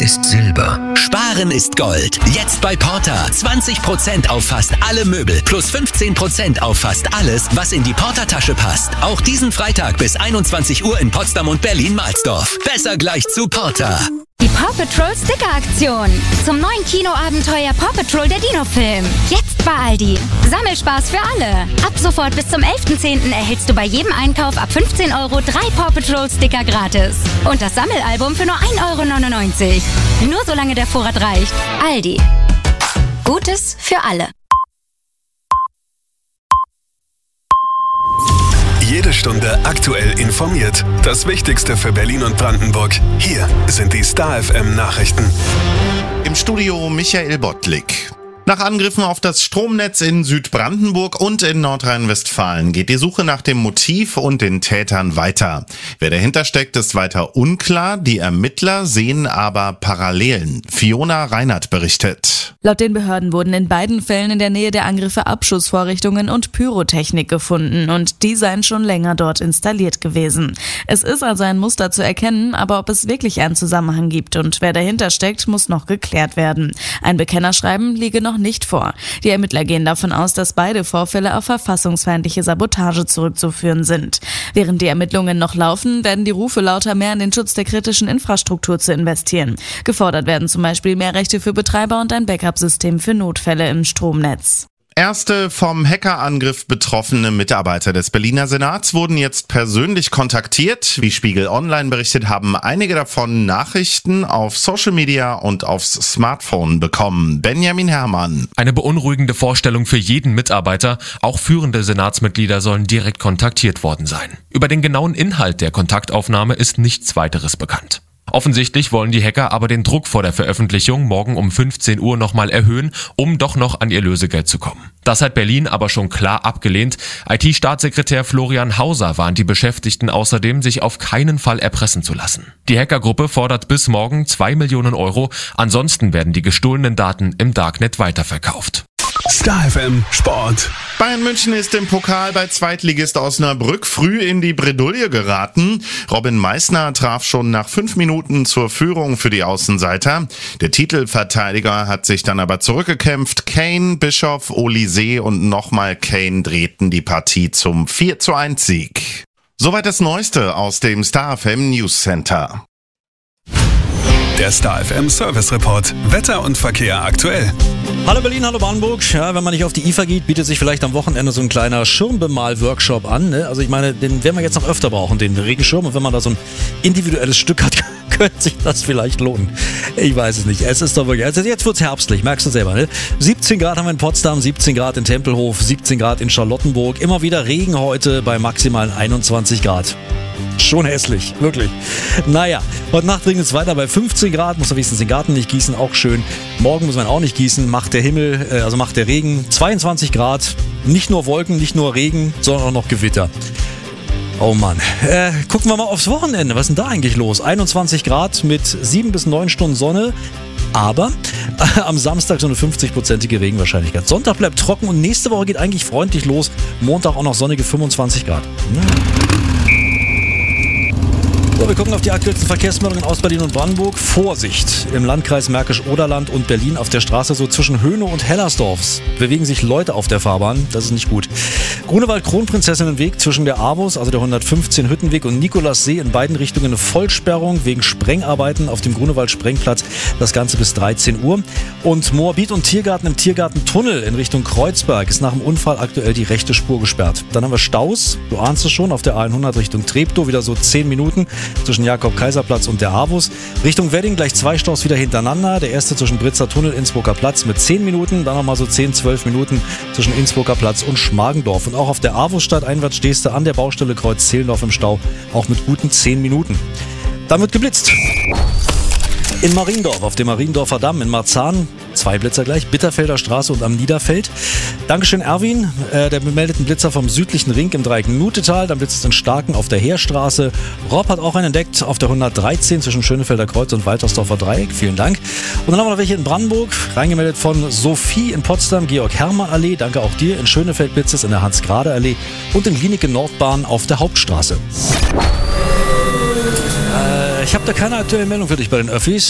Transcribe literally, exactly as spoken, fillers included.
ist Silber. Sparen ist Gold. Jetzt bei Porter. zwanzig Prozent auf fast alle Möbel. Plus fünfzehn Prozent auf fast alles, was in die Porter-Tasche passt. Auch diesen Freitag bis einundzwanzig Uhr in Potsdam und Berlin-Mahlsdorf. Besser gleich zu Porter. Die Paw Patrol Sticker-Aktion. Zum neuen Kinoabenteuer Paw Patrol der Dino-Film. Jetzt bei Aldi. Sammelspaß für alle. Ab sofort bis zum elften zehnten erhältst du bei jedem Einkauf ab fünfzehn Euro drei Paw Patrol Sticker gratis. Und das Sammelalbum für nur ein Euro neunundneunzig. Nur solange der Vorrat reicht. Aldi. Gutes für alle. Jede Stunde aktuell informiert. Das Wichtigste für Berlin und Brandenburg. Hier sind die Star F M Nachrichten. Im Studio Michael Bottlik. Nach Angriffen auf das Stromnetz in Südbrandenburg und in Nordrhein-Westfalen geht die Suche nach dem Motiv und den Tätern weiter. Wer dahinter steckt, ist weiter unklar. Die Ermittler sehen aber Parallelen. Fiona Reinhardt berichtet. Laut den Behörden wurden in beiden Fällen in der Nähe der Angriffe Abschussvorrichtungen und Pyrotechnik gefunden und die seien schon länger dort installiert gewesen. Es ist also ein Muster zu erkennen, aber ob es wirklich einen Zusammenhang gibt und wer dahinter steckt, muss noch geklärt werden. Ein Bekennerschreiben liege noch nicht vor. Die Ermittler gehen davon aus, dass beide Vorfälle auf verfassungsfeindliche Sabotage zurückzuführen sind. Während die Ermittlungen noch laufen, werden die Rufe lauter, mehr in den Schutz der kritischen Infrastruktur zu investieren. Gefordert werden zum Beispiel mehr Rechte für Betreiber und ein Backup-System für Notfälle im Stromnetz. Erste vom Hackerangriff betroffene Mitarbeiter des Berliner Senats wurden jetzt persönlich kontaktiert. Wie Spiegel Online berichtet, haben einige davon Nachrichten auf Social Media und aufs Smartphone bekommen. Benjamin Herrmann. Eine beunruhigende Vorstellung für jeden Mitarbeiter. Auch führende Senatsmitglieder sollen direkt kontaktiert worden sein. Über den genauen Inhalt der Kontaktaufnahme ist nichts weiteres bekannt. Offensichtlich wollen die Hacker aber den Druck vor der Veröffentlichung morgen um fünfzehn Uhr nochmal erhöhen, um doch noch an ihr Lösegeld zu kommen. Das hat Berlin aber schon klar abgelehnt. I T-Staatssekretär Florian Hauser warnt die Beschäftigten außerdem, sich auf keinen Fall erpressen zu lassen. Die Hackergruppe fordert bis morgen zwei Millionen Euro, ansonsten werden die gestohlenen Daten im Darknet weiterverkauft. Star F M Sport. Bayern München ist im Pokal bei Zweitligist Osnabrück früh in die Bredouille geraten. Robin Meissner traf schon nach fünf Minuten zur Führung für die Außenseiter. Der Titelverteidiger hat sich dann aber zurückgekämpft. Kane, Bischoff, Olise und nochmal Kane drehten die Partie zum vier zu eins Sieg. Soweit das Neueste aus dem Star F M News Center. Der Star F M Service Report. Wetter und Verkehr aktuell. Hallo Berlin, hallo Brandenburg. Ja, wenn man nicht auf die I F A geht, bietet sich vielleicht am Wochenende so ein kleiner Schirmbemal-Workshop an. Ne? Also ich meine, den werden wir jetzt noch öfter brauchen, den Regenschirm. Und wenn man da so ein individuelles Stück hat, könnte sich das vielleicht lohnen. Ich weiß es nicht. Es ist doch wirklich, also jetzt wird's herbstlich, merkst du selber. Ne? siebzehn Grad haben wir in Potsdam, siebzehn Grad in Tempelhof, siebzehn Grad in Charlottenburg. Immer wieder Regen heute bei maximalen einundzwanzig Grad. Schon hässlich, wirklich. Naja, heute Nacht regnet es weiter bei fünfzehn Grad, muss man wenigstens den Garten nicht gießen, auch schön. Morgen muss man auch nicht gießen, macht der Himmel, äh, also macht der Regen zweiundzwanzig Grad. Nicht nur Wolken, nicht nur Regen, sondern auch noch Gewitter. Oh Mann. Äh, gucken wir mal aufs Wochenende. Was ist denn da eigentlich los? einundzwanzig Grad mit sieben bis neun Stunden Sonne. Aber äh, am Samstag so eine fünfzig-prozentige Regenwahrscheinlichkeit. Sonntag bleibt trocken und nächste Woche geht eigentlich freundlich los. Montag auch noch sonnige fünfundzwanzig Grad. Ja. So, wir gucken auf die aktuellsten Verkehrsmeldungen aus Berlin und Brandenburg. Vorsicht! Im Landkreis Märkisch-Oderland und Berlin auf der Straße so zwischen Höhnow und Hellersdorf bewegen sich Leute auf der Fahrbahn. Das ist nicht gut. Grunewald-Kronprinzessinnenweg zwischen der Avus, also der hundertfünfzehn Hüttenweg und Nikolassee in beiden Richtungen eine Vollsperrung wegen Sprengarbeiten auf dem Grunewald-Sprengplatz. Das Ganze bis dreizehn Uhr. Und Moabit und Tiergarten im Tiergartentunnel in Richtung Kreuzberg ist nach dem Unfall aktuell die rechte Spur gesperrt. Dann haben wir Staus, du ahnst es schon, auf der A hundert Richtung Treptow wieder so zehn Minuten. Zwischen Jakob-Kaiser-Platz und der Avus. Richtung Wedding gleich zwei Staus wieder hintereinander. Der erste zwischen Britzer Tunnel, Innsbrucker Platz mit zehn Minuten. Dann nochmal so zehn, zwölf Minuten zwischen Innsbrucker Platz und Schmargendorf. Und auch auf der Avus stadteinwärts stehst du an der Baustelle Kreuz Zehlendorf im Stau. Auch mit guten zehn Minuten. Dann wird geblitzt. In Mariendorf, auf dem Mariendorfer Damm in Marzahn, zwei Blitzer gleich, Bitterfelder Straße und am Niederfeld. Dankeschön Erwin, äh, der bemeldeten Blitzer vom südlichen Ring im Dreieck Nutetal, dann blitzt es in Starken auf der Heerstraße. Rob hat auch einen entdeckt auf der hundertdreizehn zwischen Schönefelder Kreuz und Waltersdorfer Dreieck, vielen Dank. Und dann haben wir noch welche in Brandenburg, reingemeldet von Sophie in Potsdam, Georg-Hermann-Allee, danke auch dir, in Schönefeld blitzt es in der Hans-Grade-Allee und in Glienicke Nordbahn auf der Hauptstraße. Ich habe da keine aktuelle Meldung für dich bei den Öffis.